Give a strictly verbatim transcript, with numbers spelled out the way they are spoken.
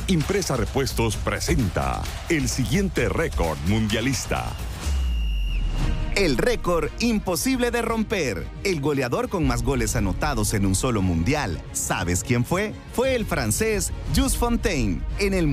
Impresa Repuestos presenta el siguiente récord mundialista. El récord imposible de romper. El goleador con más goles anotados en un solo mundial. ¿Sabes quién fue? Fue el francés Jules Fontaine. En el